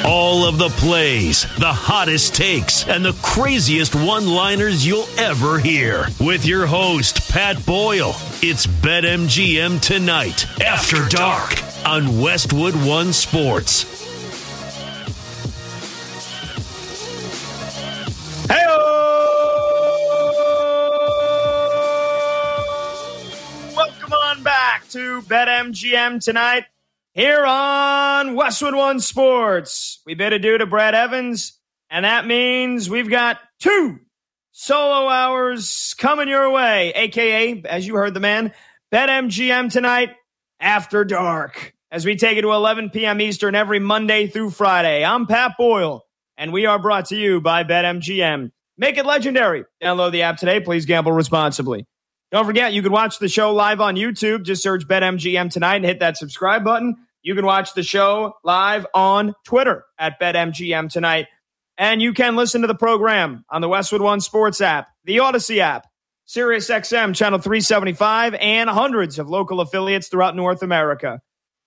All of the plays, the hottest takes, and the craziest one-liners you'll ever hear. With your host, Pat Boyle. It's BetMGM Tonight, After Dark, on Westwood One Sports. Welcome on back to BetMGM Tonight here on Westwood One Sports. We bid adieu to Brad Evans, and that means we've got 2 solo hours coming your way, a.k.a., as you heard the man, BetMGM Tonight After Dark, as we take it to 11 p.m. Eastern every Monday through Friday. I'm Pat Boyle, and we are brought to you by BetMGM. Make it legendary. Download the app today. Please gamble responsibly. Don't forget, you can watch the show live on YouTube. Just search BetMGM Tonight and hit that subscribe button. You can watch the show live on Twitter at BetMGM Tonight. And you can listen to the program on the Westwood One Sports app, the Odyssey app, SiriusXM Channel 375, and hundreds of local affiliates throughout North America.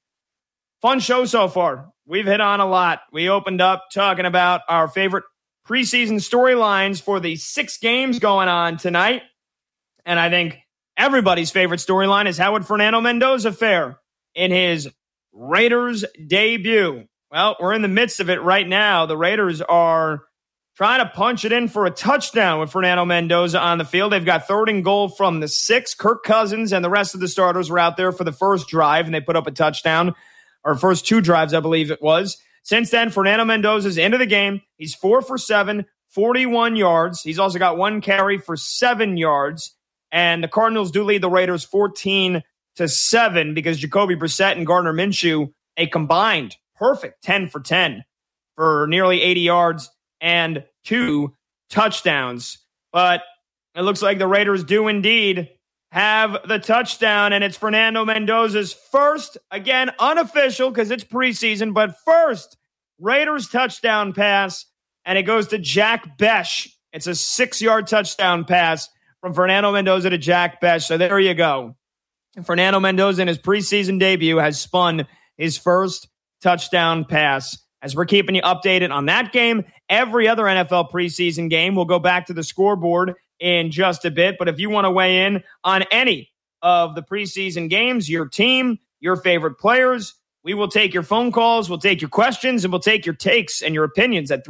Fun show so far. We've hit on a lot. We opened up talking about our favorite preseason storylines for the 6 games going on tonight. And I think everybody's favorite storyline is how would Fernando Mendoza fare in his Raiders debut? Well, we're in the midst of it right now. The Raiders are trying to punch it in for a touchdown with Fernando Mendoza on the field. They've got 3rd and goal from the 6. Kirk Cousins and the rest of the starters were out there for the first drive, and they put up a touchdown, or first 2 drives, I believe it was. Since then, Fernando Mendoza's into the game. He's 4 for 7, 41 yards. He's also got 1 carry for 7 yards. And the Cardinals do lead the Raiders 14-7 because Jacoby Brissett and Gardner Minshew, a combined perfect 10 for 10 for nearly 80 yards and 2 touchdowns. But it looks like the Raiders do indeed have the touchdown, and it's Fernando Mendoza's first, again, unofficial because it's preseason, but first Raiders touchdown pass, and it goes to Jack Bech. It's a 6-yard touchdown pass from Fernando Mendoza to Jack Bech. So there you go. Fernando Mendoza in his preseason debut has spun his first touchdown pass. As we're keeping you updated on that game, every other NFL preseason game, we'll go back to the scoreboard in just a bit. But if you want to weigh in on any of the preseason games, your team, your favorite players, we will take your phone calls, we'll take your questions, and we'll take your takes and your opinions at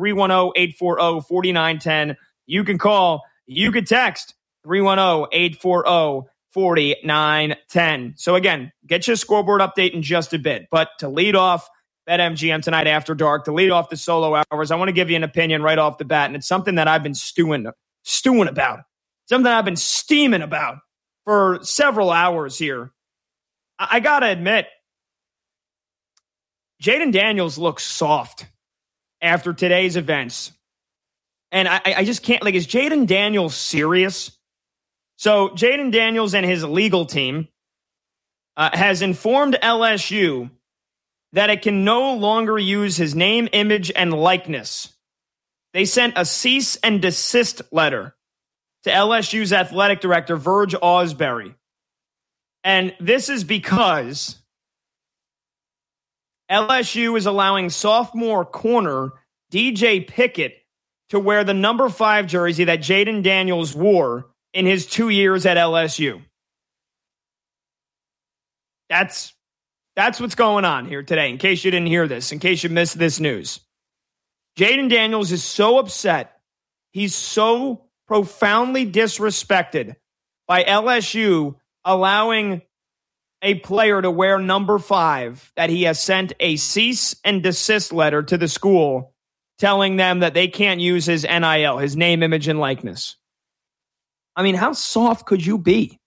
310-840-4910. You can call, you can text 310-840-4910. So again, get your scoreboard update in just a bit. But to lead off BetMGM Tonight After Dark, to lead off the solo hours, I want to give you an opinion right off the bat, and it's something that I've been stewing about, something I've been steaming about for several hours here. I got to admit, Jayden Daniels looks soft after today's events. And I just can't, like, is Jayden Daniels serious? So Jayden Daniels and his legal team has informed LSU that it can no longer use his name, image, and likeness. They sent a cease and desist letter to LSU's athletic director, Verge Ausberry. And this is because LSU is allowing sophomore corner DJ Pickett to wear the number 5 jersey that Jayden Daniels wore in his 2 years at LSU. That's what's going on here today, in case you didn't hear this, in case you missed this news. Jayden Daniels is so upset. He's so profoundly disrespected by LSU allowing a player to wear number 5 that he has sent a cease and desist letter to the school telling them that they can't use his NIL, his name, image, and likeness. I mean, how soft could you be?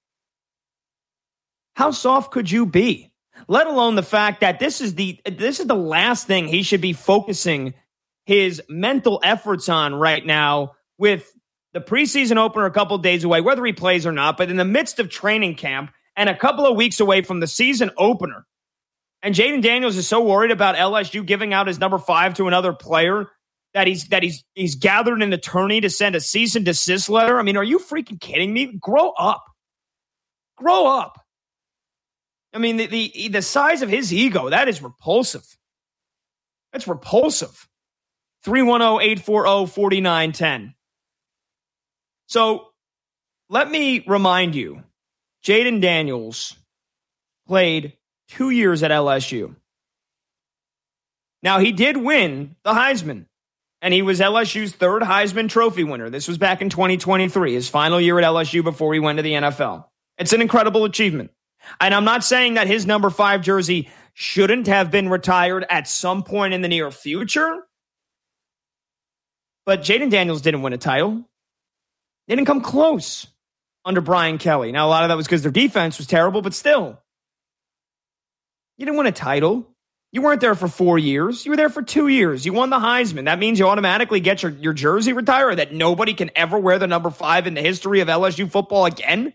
How soft could you be? Let alone the fact that this is the last thing he should be focusing his mental efforts on right now, with the preseason opener a couple days away, whether he plays or not, but in the midst of training camp and a couple of weeks away from the season opener. And Jayden Daniels is so worried about LSU giving out his number 5 to another player that he's gathered an attorney to send a cease and desist letter. I mean, are you freaking kidding me? Grow up. Grow up. I mean, the size of his ego, that is repulsive. That's repulsive. 310-840-4910. So let me remind you, Jayden Daniels played 2 years at LSU. Now, he did win the Heisman, and he was LSU's third Heisman Trophy winner. This was back in 2023, his final year at LSU before he went to the NFL. It's an incredible achievement. And I'm not saying that his number 5 jersey shouldn't have been retired at some point in the near future, but Jayden Daniels didn't win a title. They didn't come close under Brian Kelly. Now, a lot of that was because their defense was terrible, but still. You didn't win a title. You weren't there for 4 years. You were there for 2 years. You won the Heisman. That means you automatically get your jersey retired, or that nobody can ever wear the number 5 in the history of LSU football again?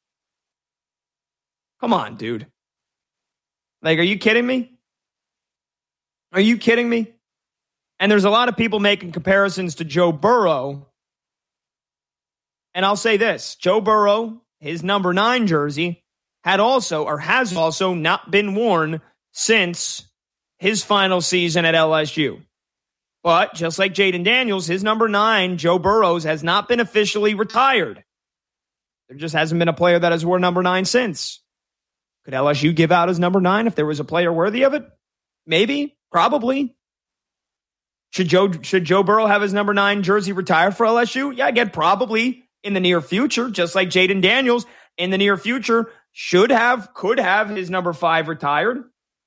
Come on, dude. Like, are you kidding me? Are you kidding me? And there's a lot of people making comparisons to Joe Burrow. And I'll say this. Joe Burrow, his number 9 jersey, has also not been worn since his final season at LSU. But just like Jayden Daniels, his number 9, Joe Burrow's, has not been officially retired. There just hasn't been a player that has worn number 9 since. Could LSU give out his number 9 if there was a player worthy of it? Maybe. Probably. Should Joe Burrow have his number 9 jersey retired for LSU? Yeah, again, probably in the near future, just like Jayden Daniels in the near future could have his number 5 retired.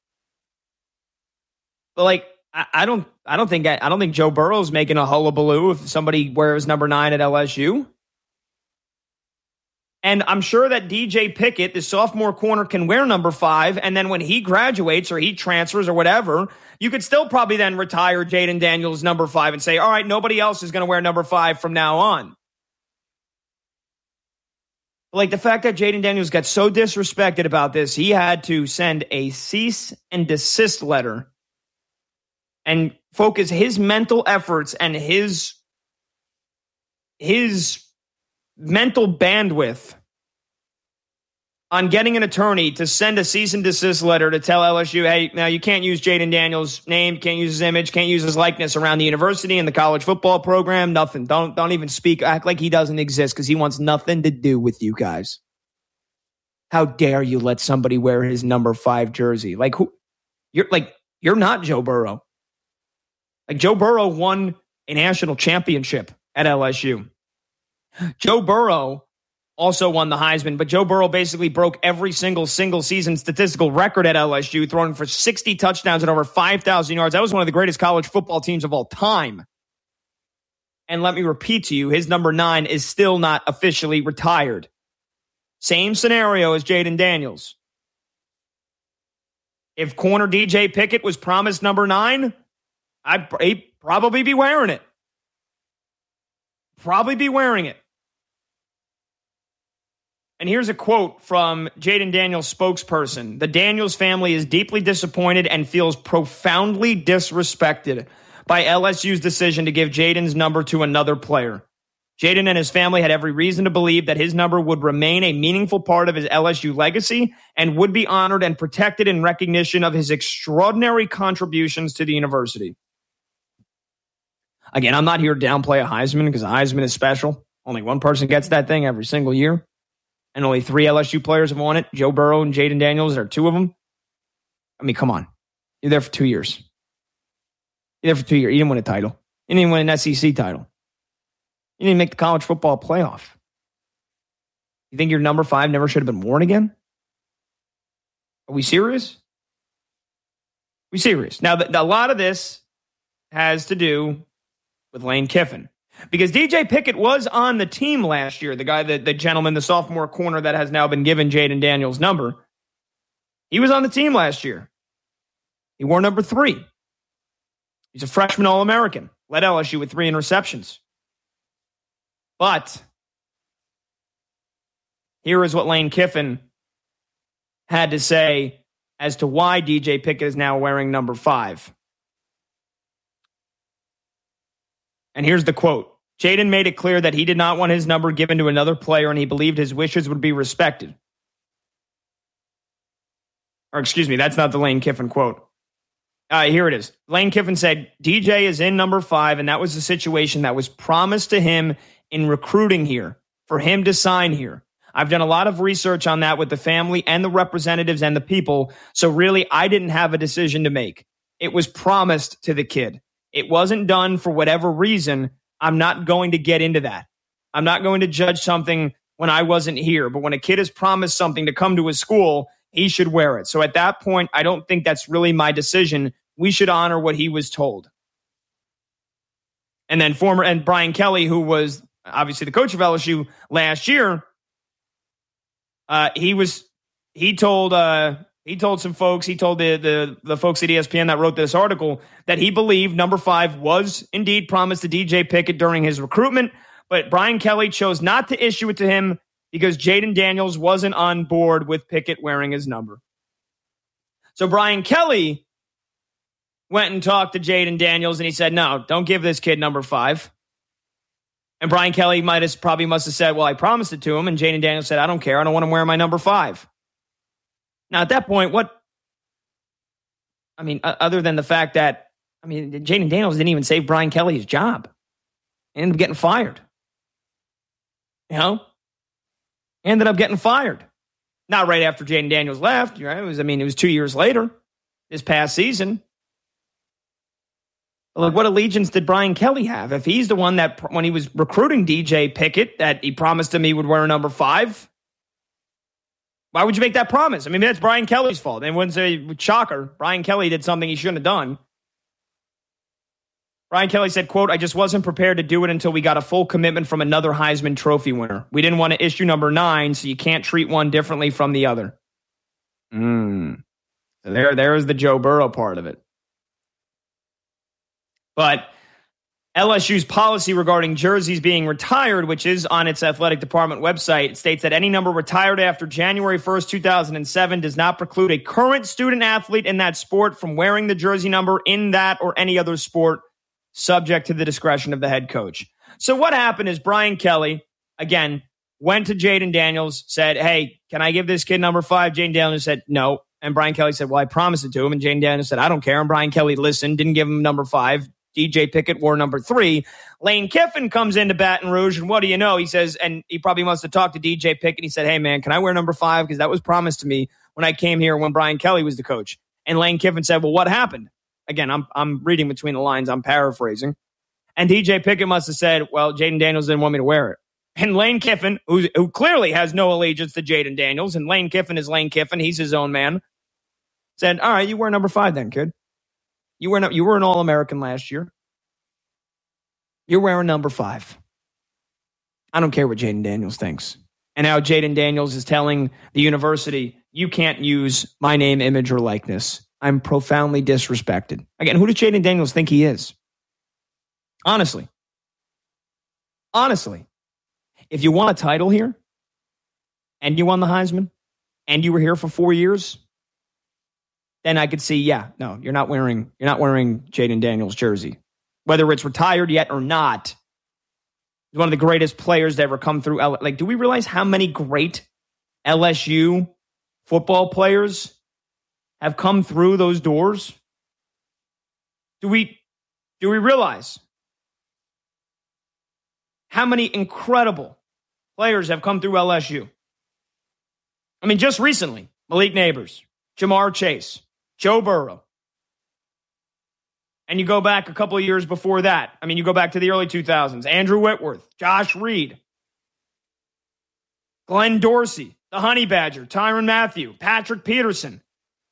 But like, I don't think Joe Burrow's making a hullabaloo if somebody wears number 9 at LSU. And I'm sure that DJ Pickett, the sophomore corner, can wear number 5. And then when he graduates or he transfers or whatever, you could still probably then retire Jayden Daniels number 5 and say, all right, nobody else is going to wear number 5 from now on. Like, the fact that Jayden Daniels got so disrespected about this, he had to send a cease and desist letter and focus his mental efforts and his mental bandwidth on getting an attorney to send a cease and desist letter to tell LSU, hey, now you can't use Jayden Daniels' name, can't use his image, can't use his likeness around the university and the college football program, nothing. Don't even speak, act like he doesn't exist because he wants nothing to do with you guys. How dare you let somebody wear his number 5 jersey? Like, who? You're not Joe Burrow. Like, Joe Burrow won a national championship at LSU. Joe Burrow also won the Heisman, but Joe Burrow basically broke every single season statistical record at LSU, throwing for 60 touchdowns and over 5,000 yards. That was one of the greatest college football teams of all time. And let me repeat to you, his number 9 is still not officially retired. Same scenario as Jayden Daniels. If corner DJ Pickett was promised number 9, he'd probably be wearing it. Probably be wearing it. And here's a quote from Jayden Daniels' spokesperson. The Daniels family is deeply disappointed and feels profoundly disrespected by LSU's decision to give Jayden's number to another player. Jayden and his family had every reason to believe that his number would remain a meaningful part of his LSU legacy and would be honored and protected in recognition of his extraordinary contributions to the university. Again, I'm not here to downplay a Heisman because a Heisman is special. Only one person gets that thing every single year. And only 3 LSU players have won it. Joe Burrow and Jayden Daniels are 2 of them. I mean, come on. You're there for 2 years. You're there for 2 years. You didn't win a title. You didn't even win an SEC title. You didn't make the college football playoff. You think your number 5 never should have been worn again? Are we serious? Are we serious? Now, a lot of this has to do with Lane Kiffin. Because DJ Pickett was on the team last year, the gentleman, the sophomore corner that has now been given Jayden Daniels' number. He was on the team last year. He wore number 3. He's a freshman All-American, led LSU with 3 interceptions. But here is what Lane Kiffin had to say as to why DJ Pickett is now wearing number 5. And here's the quote. Jayden made it clear that he did not want his number given to another player and he believed his wishes would be respected. Or excuse me, that's not the Lane Kiffin quote. Here it is. Lane Kiffin said, DJ is in number 5, and that was the situation that was promised to him in recruiting here, for him to sign here. I've done a lot of research on that with the family and the representatives and the people, so really I didn't have a decision to make. It was promised to the kid. It wasn't done for whatever reason. I'm not going to get into that. I'm not going to judge something when I wasn't here, but when a kid is promised something to come to his school, he should wear it. So at that point, I don't think that's really my decision. We should honor what he was told. And then Brian Kelly, who was obviously the coach of LSU last year, he told some folks, he told the folks at ESPN that wrote this article that he believed number 5 was indeed promised to DJ Pickett during his recruitment, but Brian Kelly chose not to issue it to him because Jaden Daniels wasn't on board with Pickett wearing his number. So Brian Kelly went and talked to Jaden Daniels, and he said, no, don't give this kid number 5. And Brian Kelly must have said, well, I promised it to him. And Jaden Daniels said, I don't care. I don't want him wearing my number 5. Now, at that point, other than the fact that, Jaden Daniels didn't even save Brian Kelly his job. He ended up getting fired. Ended up getting fired. Not right after Jaden Daniels left. Right? It was 2 years later, this past season. Like, what allegiance did Brian Kelly have? If he's the one that, when he was recruiting DJ Pickett, that he promised him he would wear a number 5, why would you make that promise? That's Brian Kelly's fault. And wouldn't say, shocker, Brian Kelly did something he shouldn't have done. Brian Kelly said, quote, I just wasn't prepared to do it until we got a full commitment from another Heisman Trophy winner. We didn't want to issue number 9, so you can't treat one differently from the other. So there is the Joe Burrow part of it. But LSU's policy regarding jerseys being retired, which is on its athletic department website, states that any number retired after January 1st, 2007 does not preclude a current student athlete in that sport from wearing the jersey number in that or any other sport, subject to the discretion of the head coach. So what happened is Brian Kelly, again, went to Jaden Daniels, said, hey, can I give this kid number 5? Jaden Daniels said, no. And Brian Kelly said, well, I promised it to him. And Jaden Daniels said, I don't care. And Brian Kelly listened, didn't give him number 5. DJ Pickett wore number 3. Lane Kiffin comes into Baton Rouge, and what do you know? He says, and he probably must have talked to DJ Pickett. He said, hey, man, can I wear number 5? Because that was promised to me when I came here when Brian Kelly was the coach. And Lane Kiffin said, well, what happened? Again, I'm reading between the lines. I'm paraphrasing. And DJ Pickett must have said, well, Jaden Daniels didn't want me to wear it. And Lane Kiffin, who clearly has no allegiance to Jaden Daniels, and Lane Kiffin is Lane Kiffin, he's his own man, said, all right, you wear number 5 then, kid. You were an All-American last year. You're wearing number 5. I don't care what Jaden Daniels thinks. And now Jaden Daniels is telling the university, you can't use my name, image, or likeness. I'm profoundly disrespected. Again, who does Jaden Daniels think he is? Honestly. If you won a title here, and you won the Heisman, and you were here for 4 years, then I could see, you're not wearing Jaden Daniels' jersey. Whether it's retired yet or not, he's one of the greatest players to ever come through. Like, do we realize how many great LSU football players have come through those doors? Do we realize how many incredible players have come through LSU? Just recently, Malik Neighbors, Jamar Chase, Joe Burrow. And you go back a couple of years before that. You go back to the early 2000s. Andrew Whitworth, Josh Reed, Glenn Dorsey, the Honey Badger, Tyrann Mathieu, Patrick Peterson.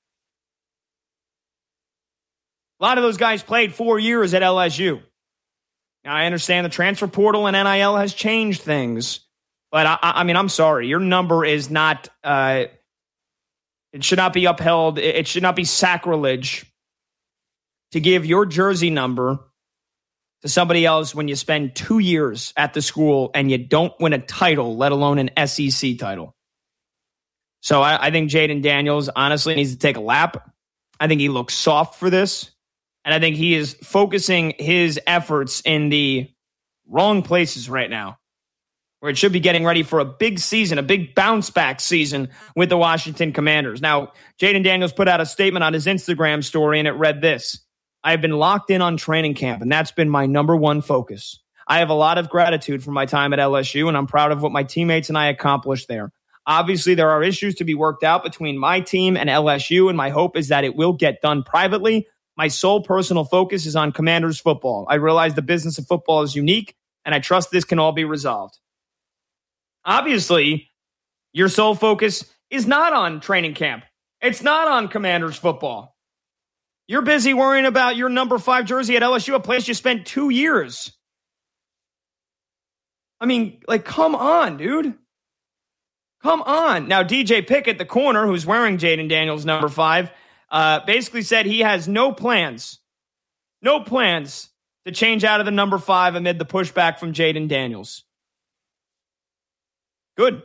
A lot of those guys played 4 years at LSU. Now, I understand the transfer portal and NIL has changed things. But, I'm sorry. Your number is not... it should not be upheld. It should not be sacrilege to give your jersey number to somebody else when you spend 2 years at the school and you don't win a title, let alone an SEC title. So I think Jaden Daniels honestly needs to take a lap. I think he looks soft for this. And I think he is focusing his efforts in the wrong places right now. where it should be getting ready for a big season, a big bounce back season with the Washington Commanders. Now, Jayden Daniels put out a statement on his Instagram story, and it read this: I've been locked in on training camp, and that's been my number one focus. I have a lot of gratitude for my time at LSU, and I'm proud of what my teammates and I accomplished there. Obviously, there are issues to be worked out between my team and LSU, and my hope is that it will get done privately. My sole personal focus is on Commanders football. I realize the business of football is unique, and I trust this can all be resolved. Obviously, your sole focus is not on training camp. It's not on Commanders football. You're busy worrying about your number 5 jersey at LSU, a place you spent 2 years. I mean, like, come on, dude. Come on. Now, DJ Pickett, the corner, who's wearing Jayden Daniels' number 5, basically said he has no plans to change out of the number 5 amid the pushback from Jayden Daniels. Good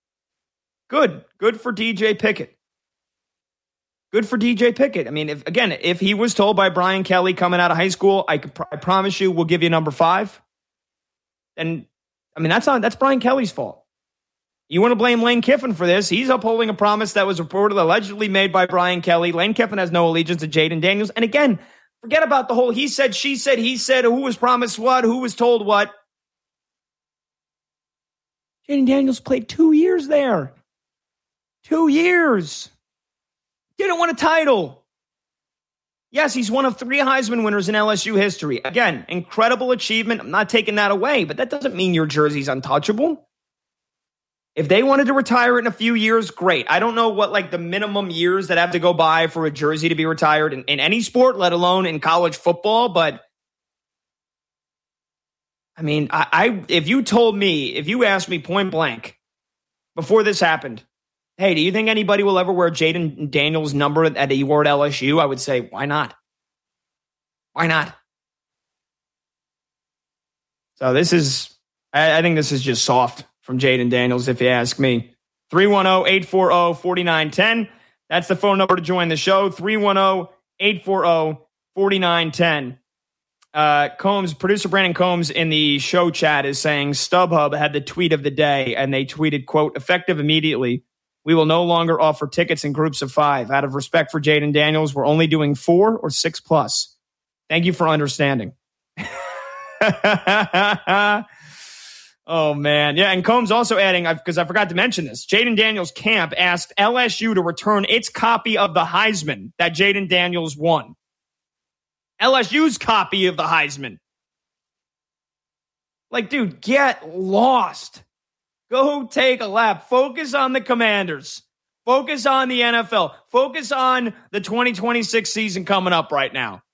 for DJ Pickett. Good for DJ Pickett. I mean, if he was told by Brian Kelly coming out of high school, I promise you we'll give you number 5, then, I mean, that's Brian Kelly's fault. You want to blame Lane Kiffin for this? He's upholding a promise that was reported allegedly made by Brian Kelly. Lane Kiffin has no allegiance to Jayden Daniels. And again, forget about the whole he said, she said, he said, who was promised what, who was told what. Jayden Daniels played 2 years there. 2 years. Didn't win a title. Yes, he's one of 3 Heisman winners in LSU history. Again, incredible achievement. I'm not taking that away, but that doesn't mean your jersey's untouchable. If they wanted to retire it in a few years, great. I don't know what like the minimum years that have to go by for a jersey to be retired in any sport, let alone in college football, but I mean, if you asked me point blank before this happened, hey, do you think anybody will ever wear Jayden Daniels' number at a word LSU? I would say, why not? Why not? So I think this is just soft from Jayden Daniels, if you ask me. 310-840-4910. That's the phone number to join the show. 310-840-4910. Producer Brandon Combs in the show chat is saying StubHub had the tweet of the day, and they tweeted, quote, effective immediately. We will no longer offer tickets in groups of 5. Out of respect for Jayden Daniels, we're only doing 4 or 6 plus. Thank you for understanding. Oh, man. Yeah, and Combs also adding, because I forgot to mention this, Jayden Daniels' camp asked LSU to return its copy of the Heisman that Jayden Daniels won. LSU's copy of the Heisman. Like, dude, get lost. Go take a lap. Focus on the Commanders. Focus on the NFL. Focus on the 2026 season coming up right now.